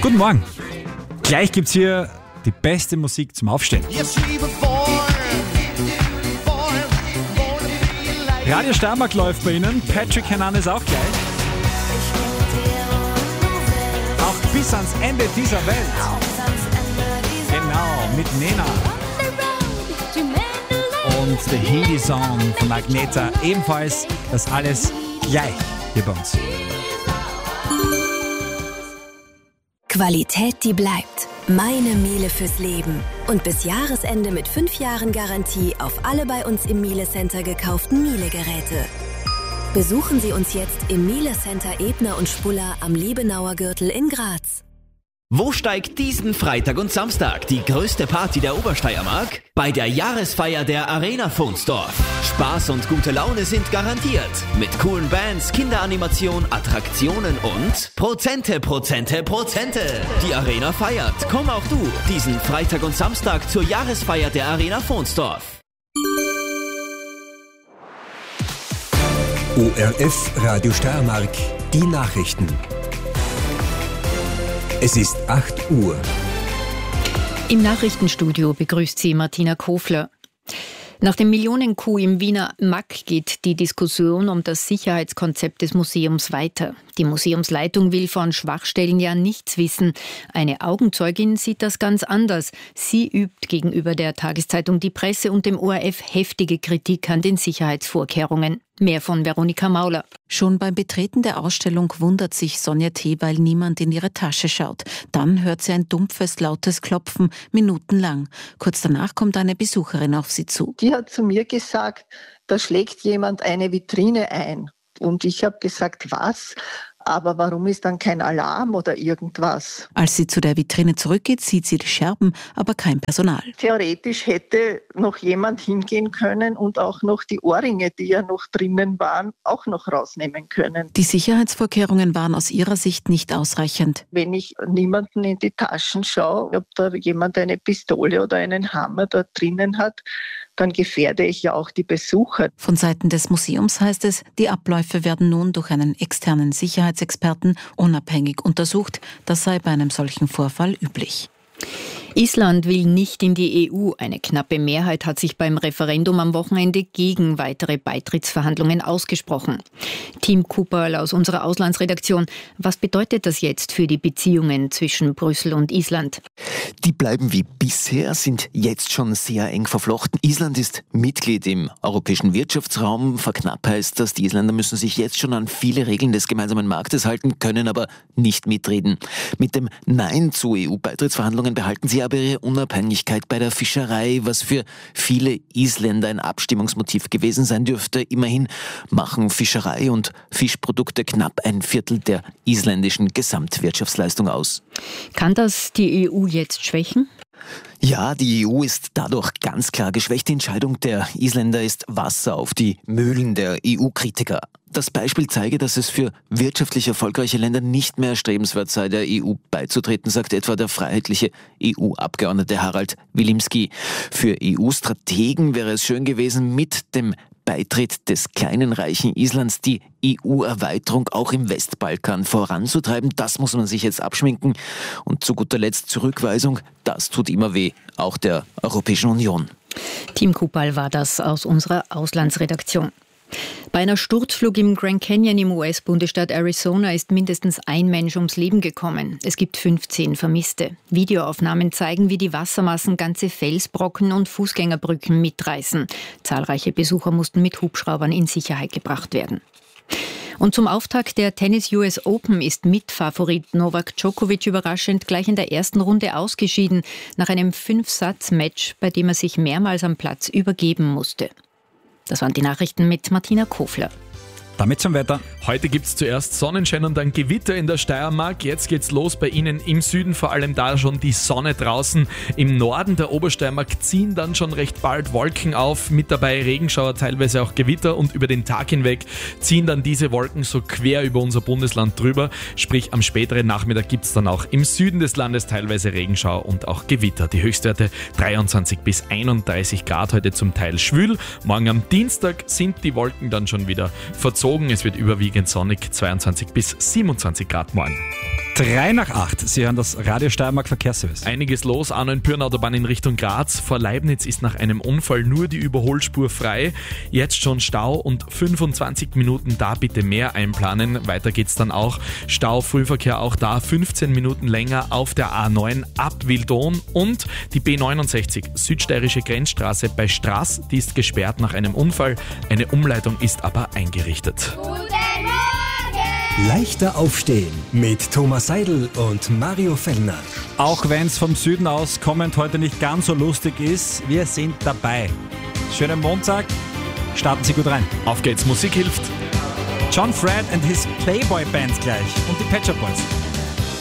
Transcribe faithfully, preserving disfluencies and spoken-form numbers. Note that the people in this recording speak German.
Guten Morgen. Gleich gibt's hier die beste Musik zum Aufstehen. Radio Steiermark läuft bei Ihnen. Patrick Hernandez auch gleich. Auch bis ans Ende dieser Welt. Genau, mit Nena. Und der Hindi-Song von Agneta ebenfalls. Das alles gleich hier bei uns. Qualität, die bleibt. Meine Miele fürs Leben. Und bis Jahresende mit fünf Jahren Garantie auf alle bei uns im Miele Center gekauften Miele-Geräte. Besuchen Sie uns jetzt im Miele Center Ebner und Spuller am Liebenauer Gürtel in Graz. Wo steigt diesen Freitag und Samstag die größte Party der Obersteiermark? Bei der Jahresfeier der Arena Funsdorf. Spaß und gute Laune sind garantiert. Mit coolen Bands, Kinderanimation, Attraktionen und Prozente, Prozente, Prozente. Die Arena feiert. Komm auch du diesen Freitag und Samstag zur Jahresfeier der Arena Funsdorf. O R F Radio Steiermark, die Nachrichten. Es ist acht Uhr. Im Nachrichtenstudio begrüßt sie Martina Kofler. Nach dem Millionen-Coup im Wiener M A K geht die Diskussion um das Sicherheitskonzept des Museums weiter. Die Museumsleitung will von Schwachstellen ja nichts wissen. Eine Augenzeugin sieht das ganz anders. Sie übt gegenüber der Tageszeitung Die Presse und dem O R F heftige Kritik an den Sicherheitsvorkehrungen. Mehr von Veronika Mauler. Schon beim Betreten der Ausstellung wundert sich Sonja T., weil niemand in ihre Tasche schaut. Dann hört sie ein dumpfes, lautes Klopfen, minutenlang. Kurz danach kommt eine Besucherin auf sie zu. Die hat zu mir gesagt, da schlägt jemand eine Vitrine ein. Und ich habe gesagt, was? Aber warum ist dann kein Alarm oder irgendwas? Als sie zu der Vitrine zurückgeht, sieht sie die Scherben, aber kein Personal. Theoretisch hätte noch jemand hingehen können und auch noch die Ohrringe, die ja noch drinnen waren, auch noch rausnehmen können. Die Sicherheitsvorkehrungen waren aus ihrer Sicht nicht ausreichend. Wenn ich niemanden in die Taschen schaue, ob da jemand eine Pistole oder einen Hammer da drinnen hat, dann gefährde ich ja auch die Besucher. Von Seiten des Museums heißt es, die Abläufe werden nun durch einen externen Sicherheitsexperten unabhängig untersucht. Das sei bei einem solchen Vorfall üblich. Island will nicht in die E U. Eine knappe Mehrheit hat sich beim Referendum am Wochenende gegen weitere Beitrittsverhandlungen ausgesprochen. Tim Kuperl aus unserer Auslandsredaktion. Was bedeutet das jetzt für die Beziehungen zwischen Brüssel und Island? Die bleiben wie bisher, sind jetzt schon sehr eng verflochten. Island ist Mitglied im europäischen Wirtschaftsraum. Verknappt heißt das, die Isländer müssen sich jetzt schon an viele Regeln des gemeinsamen Marktes halten, können aber nicht mitreden. Mit dem Nein zu E U-Beitrittsverhandlungen behalten sie aber ihre Unabhängigkeit bei der Fischerei, was für viele Isländer ein Abstimmungsmotiv gewesen sein dürfte. Immerhin machen Fischerei und Fischprodukte knapp ein Viertel der isländischen Gesamtwirtschaftsleistung aus. Kann das die E U jetzt schwächen? Ja, die E U ist dadurch ganz klar geschwächt. Die Entscheidung der Isländer ist Wasser auf die Mühlen der E U-Kritiker. Das Beispiel zeige, dass es für wirtschaftlich erfolgreiche Länder nicht mehr erstrebenswert sei, der E U beizutreten, sagt etwa der freiheitliche E U-Abgeordnete Harald Wilimski. Für E U-Strategen wäre es schön gewesen, mit dem Beitritt des kleinen reichen Islands die E U-Erweiterung auch im Westbalkan voranzutreiben. Das muss man sich jetzt abschminken. Und zu guter Letzt Zurückweisung, das tut immer weh, auch der Europäischen Union. Tim Kupal war das aus unserer Auslandsredaktion. Bei einer Sturzflug im Grand Canyon im U S-Bundesstaat Arizona ist mindestens ein Mensch ums Leben gekommen. Es gibt fünfzehn Vermisste. Videoaufnahmen zeigen, wie die Wassermassen ganze Felsbrocken und Fußgängerbrücken mitreißen. Zahlreiche Besucher mussten mit Hubschraubern in Sicherheit gebracht werden. Und zum Auftakt der Tennis-U S Open ist Mitfavorit Novak Djokovic überraschend gleich in der ersten Runde ausgeschieden, nach einem Fünf-Satz-Match, bei dem er sich mehrmals am Platz übergeben musste. Das waren die Nachrichten mit Martina Kofler. Damit zum Wetter. Heute gibt es zuerst Sonnenschein und dann Gewitter in der Steiermark. Jetzt geht's los bei Ihnen im Süden, vor allem da schon die Sonne draußen. Im Norden der Obersteiermark ziehen dann schon recht bald Wolken auf, mit dabei Regenschauer, teilweise auch Gewitter, und über den Tag hinweg ziehen dann diese Wolken so quer über unser Bundesland drüber. Sprich, am späteren Nachmittag gibt es dann auch im Süden des Landes teilweise Regenschauer und auch Gewitter. Die Höchstwerte dreiundzwanzig bis einunddreißig Grad, heute zum Teil schwül. Morgen am Dienstag sind die Wolken dann schon wieder verzogen. Es wird überwiegend sonnig, zweiundzwanzig bis siebenundzwanzig Grad morgen. Drei nach acht. Sie hören das Radio Steiermark Verkehrsservice. Einiges los, Arno in Pyrnautobahn in Richtung Graz. Vor Leibniz ist nach einem Unfall nur die Überholspur frei. Jetzt schon Stau und fünfundzwanzig Minuten, da bitte mehr einplanen. Weiter geht's dann auch. Stau, Frühverkehr auch da, fünfzehn Minuten länger auf der A neun ab Wildon. Und die B neunundsechzig, südsteirische Grenzstraße bei Straß, die ist gesperrt nach einem Unfall. Eine Umleitung ist aber eingerichtet. Leichter aufstehen mit Thomas Seidel und Mario Fellner. Auch wenn es vom Süden aus kommend heute nicht ganz so lustig ist, wir sind dabei. Schönen Montag, starten Sie gut rein. Auf geht's, Musik hilft. John Fred and his Playboy Band gleich und die Pet Shop Boys.